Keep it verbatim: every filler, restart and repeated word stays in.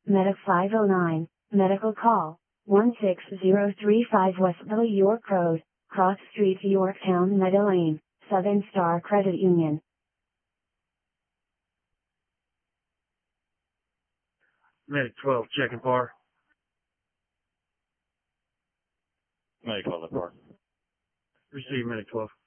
Medic five oh nine, medical call, one six zero three five West Valley York Road, Cross Street, Yorktown, Meadow Lane, Southern Star Credit Union. Medic twelve, checking par. Medic twelve, par. Receive Medic twelve.